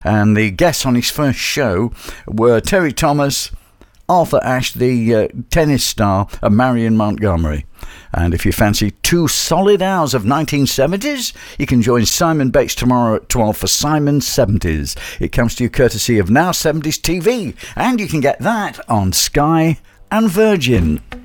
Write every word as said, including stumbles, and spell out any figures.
And the guests on his first show were Terry Thomas, Arthur Ashe, the uh, tennis star, and Marion Montgomery. And if you fancy two solid hours of nineteen seventies, you can join Simon Bates tomorrow at twelve for Simon's seventies. It comes to you courtesy of Now seventies T V, and you can get that on Sky and Virgin.